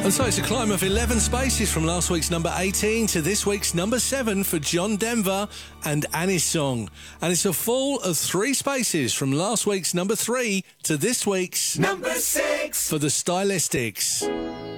And so it's a climb of 11 spaces from last week's number 18 to this week's number 7 for John Denver and Annie's Song. And it's a fall of 3 spaces from last week's number 3 to this week's number 6 for the Stylistics.